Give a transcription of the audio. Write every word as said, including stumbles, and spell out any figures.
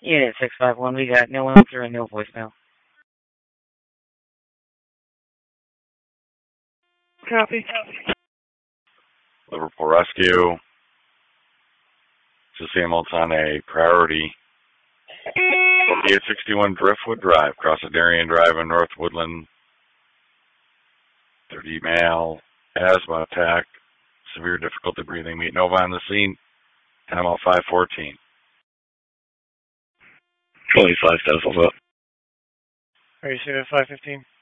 Unit six five one, we got no answer and no voicemail. Copy. Liverpool Rescue. This is Hamilton, a priority. eight sixty-one Driftwood Drive, across the Darien Drive in North Woodland. thirty male, asthma attack, severe difficulty breathing. Meet Nova on the scene. Time out five fourteen. twenty-five thousand up. Are you saying at five fifteen?